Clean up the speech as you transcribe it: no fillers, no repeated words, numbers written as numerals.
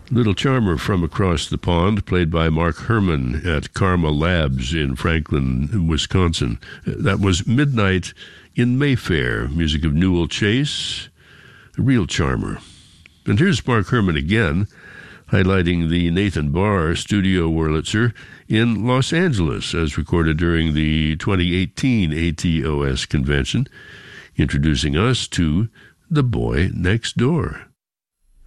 Little Charmer from Across the Pond, played by Mark Herman at Karma Labs in Franklin, Wisconsin. That was Midnight in Mayfair, music of Newell Chase, a real charmer. And here's Mark Herman again, highlighting the Nathan Barr Studio Wurlitzer in Los Angeles, as recorded during the 2018 ATOS convention, introducing us to The Boy Next Door.